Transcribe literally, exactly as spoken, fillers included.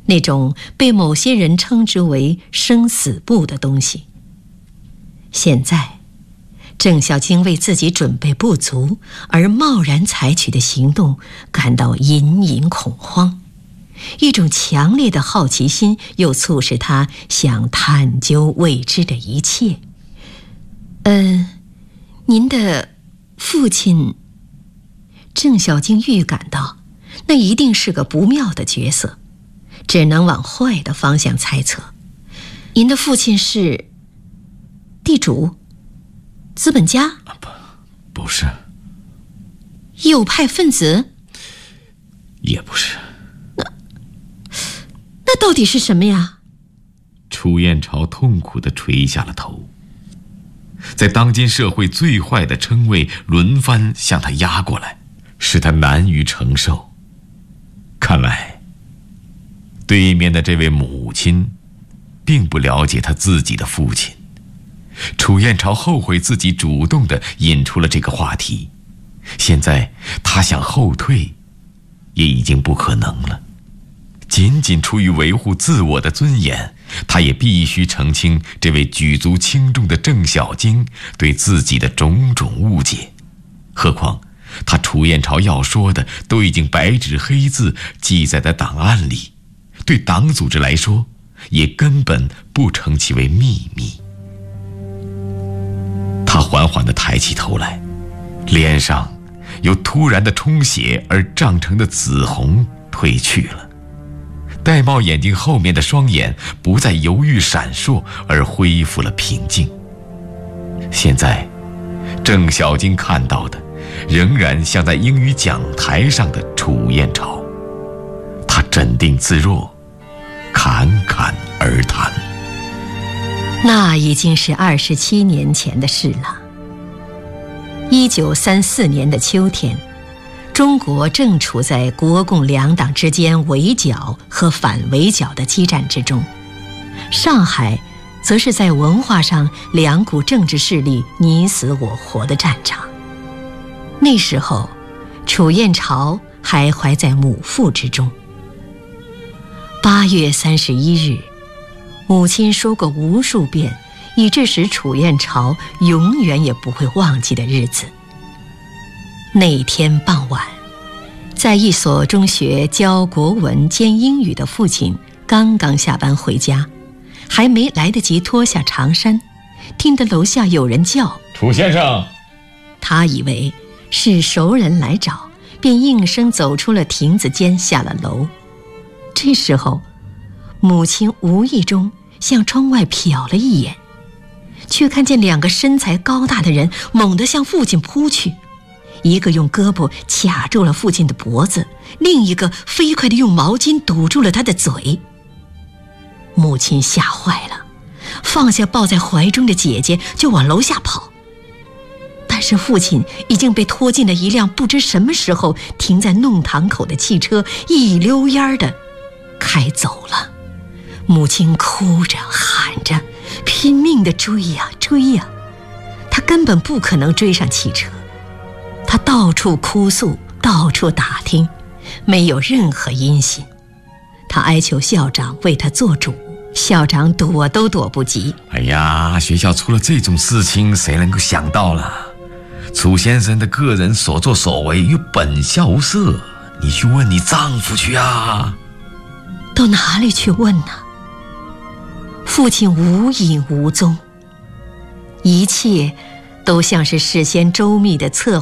那种被某些人称之为生死簿的东西。现在郑小京为自己准备不足而贸然采取的行动感到隐隐恐慌，一种强烈的好奇心又促使他想探究未知的一切。呃，您的父亲……郑小京预感到那一定是个不妙的角色，只能往坏的方向猜测。您的父亲是地主、资本家？ 不，不是。 右派分子？ 也不是。 那那到底是什么呀？ 楚燕朝痛苦地垂下了头。在当今社会最坏的称谓轮番向他压过来，使他难于承受。看来对面的这位母亲并不了解他自己的父亲。楚燕朝后悔自己主动地引出了这个话题，现在他想后退也已经不可能了。仅仅出于维护自我的尊严，他也必须澄清这位举足轻重的郑小京对自己的种种误解。何况他楚燕朝要说的都已经白纸黑字记在了档案里，对党组织来说也根本不称其为秘密。他缓缓地抬起头来，脸上由突然的充血而涨成的紫红褪去了，玳瑁眼睛后面的双眼不再犹豫闪烁，而恢复了平静。现在郑小京看到的仍然像在英语讲台上的楚燕朝，他镇定自若，侃侃而谈。 那已经是二十七年前的事了。一九三四年的秋天，中国正处在国共两党之间围剿和反围剿的激战之中，上海则是在文化上两股政治势力你死我活的战场。那时候，楚燕朝还怀在母腹之中。八月三十一日，母亲说过无数遍，以致使楚燕朝永远也不会忘记的日子。那天傍晚，在一所中学教国文兼英语的父亲刚刚下班回家，还没来得及脱下长衫，听得楼下有人叫：“ 楚先生！” 他以为是熟人来找，便应声走出了亭子间，下了楼。这时候，母亲无意中向窗外瞟了一眼，却看见两个身材高大的人猛地向父亲扑去，一个用胳膊卡住了父亲的脖子，另一个飞快地用毛巾堵住了他的嘴。母亲吓坏了，放下抱在怀中的姐姐就往楼下跑。但是父亲已经被拖进了一辆不知什么时候停在弄堂口的汽车，一溜烟的开走了。母亲哭着喊着，拼命地追呀追呀，她根本不可能追上汽车。她到处哭诉，到处打听，没有任何音信。她哀求校长为她做主，校长躲都躲不及。 哎呀，学校出了这种事情，谁能够想到了？楚先生的个人所作所为与本校无涉，你去问你丈夫去啊。 到哪里去问呢？父亲无影无踪，一切都像是事先周密的策划